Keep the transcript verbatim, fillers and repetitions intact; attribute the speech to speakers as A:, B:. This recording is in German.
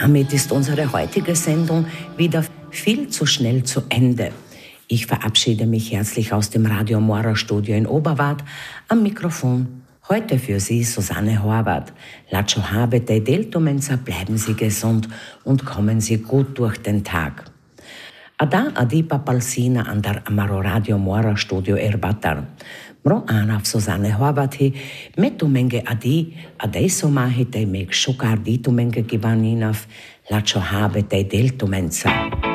A: damit ist unsere heutige Sendung wieder viel zu schnell zu Ende. Ich verabschiede mich herzlich aus dem Radio Mora Studio in Oberwart. Am Mikrofon heute für Sie Susanne Horvath. Latscho habete deltumenza, bleiben Sie gesund und kommen Sie gut durch den Tag. Ada adi papalsina andar amaro Radio Mora Studio erbatar. Mro anav Susanne Horvathi, metumenge adi, adesso mahite meg shukar ditumenge givaninav, latscho habete deltumenza.